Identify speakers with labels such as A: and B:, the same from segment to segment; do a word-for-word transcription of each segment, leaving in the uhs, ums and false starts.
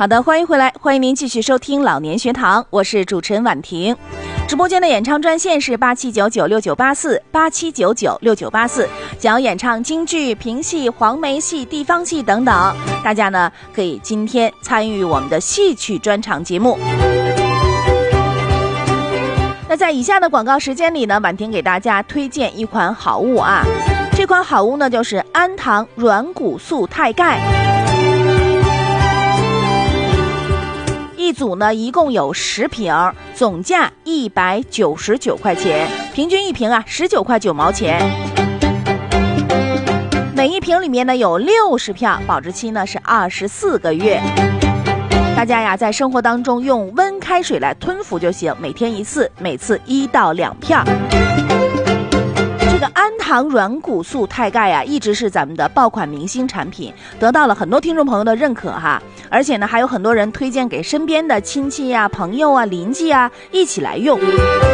A: 好的，欢迎回来，欢迎您继续收听老年学堂，我是主持人婉婷。直播间的演唱专线是八七九九六九八四八七九九六九八四，想要演唱京剧、评戏、黄梅戏、地方戏等等，大家呢可以今天参与我们的戏曲专场节目。那在以下的广告时间里呢，婉婷给大家推荐一款好物啊，这款好物呢就是安堂软骨素钛钙。一组呢一共有十瓶，总价一百九十九块钱，平均一瓶啊十九块九毛钱。每一瓶里面呢有六十片，保质期呢是二十四个月。大家呀在生活当中用温开水来吞服就行，每天一次，每次一到两片。这个安堂软骨素钛钙啊，一直是咱们的爆款明星产品，得到了很多听众朋友的认可哈。而且呢，还有很多人推荐给身边的亲戚啊、朋友啊、邻居啊一起来用。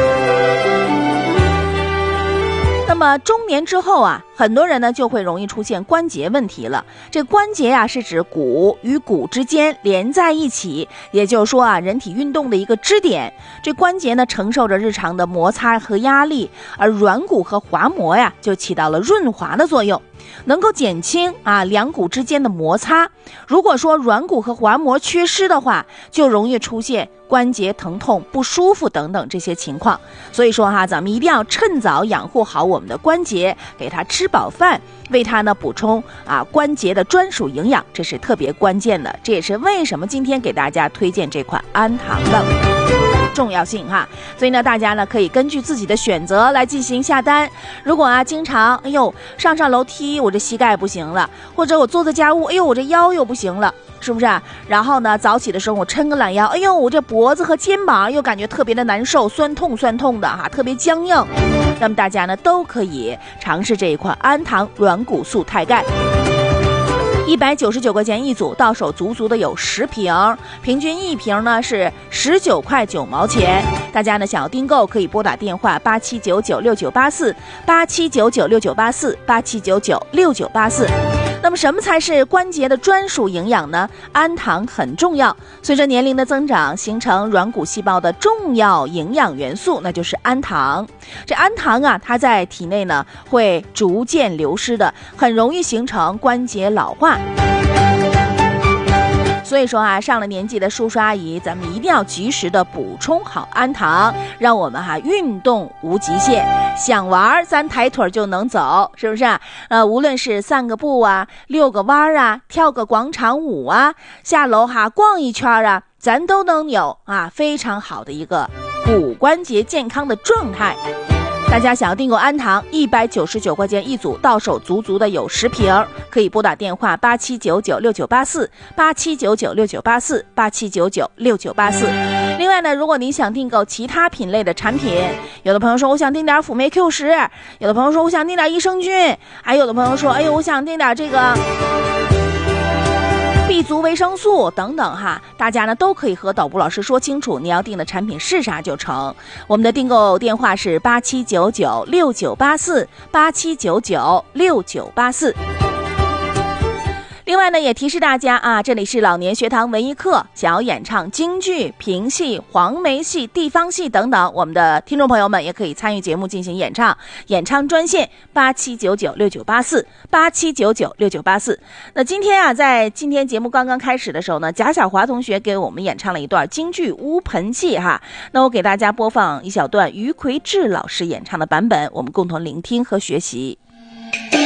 A: 那么中年之后啊，很多人呢就会容易出现关节问题了。这关节啊是指骨与骨之间连在一起，也就是说啊，人体运动的一个支点。这关节呢承受着日常的摩擦和压力，而软骨和滑膜呀就起到了润滑的作用，能够减轻啊两骨之间的摩擦。如果说软骨和滑膜缺失的话，就容易出现关节疼痛、不舒服等等这些情况。所以说哈，咱们一定要趁早养护好我们的关节，给它吃饱饭，为它呢补充啊关节的专属营养，这是特别关键的。这也是为什么今天给大家推荐这款安堂的重要性哈。所以呢，大家呢可以根据自己的选择来进行下单。如果啊经常哎呦上上楼梯我这膝盖不行了，或者我做做家务哎呦我这腰又不行了，是不是啊？然后呢早起的时候我抻个懒腰，哎呦我这脖子和肩膀又感觉特别的难受，酸痛酸痛的哈，特别僵硬。那么大家呢都可以尝试这一款安堂软骨素钛钙。一百九十九块钱一组，到手足足的有十瓶，平均一瓶呢是十九块九毛钱。大家呢想要订购，可以拨打电话八七九九六九八四八七九九六九八四八七九九六九八四。那么什么才是关节的专属营养呢？安堂很重要，随着年龄的增长，形成软骨细胞的重要营养元素，那就是安堂。这安堂啊，它在体内呢会逐渐流失的，很容易形成关节老化。所以说啊，上了年纪的叔叔阿姨，咱们一定要及时的补充好安堂，让我们哈、啊、运动无极限，想玩咱抬腿就能走，是不是啊？呃，无论是散个步啊、遛个弯啊、跳个广场舞啊、下楼哈逛一圈啊，咱都能有啊非常好的一个骨关节健康的状态。大家想要订购安堂，一百九十九块钱一组，到手足足的有十瓶，可以拨打电话八七九九六九八四八七九九六九八四八七九九六九八四。另外呢，如果您想订购其他品类的产品，有的朋友说我想订点辅酶 Q 十，有的朋友说我想订点益生菌，还有的朋友说哎呦我想订点这个B 族维生素等等哈，大家呢都可以和导播老师说清楚你要订的产品是啥就成。我们的订购电话是八七九九六九八四八七九九六九八四。另外呢，也提示大家啊，这里是老年学堂文艺课，想要演唱京剧、评戏、黄梅戏、地方戏等等，我们的听众朋友们也可以参与节目进行演唱。演唱专线八七九九六九八四八七九九六九八四。那今天啊，在今天节目刚刚开始的时候呢，贾小华同学给我们演唱了一段京剧乌盆戏哈。那我给大家播放一小段于魁智老师演唱的版本，我们共同聆听和学习。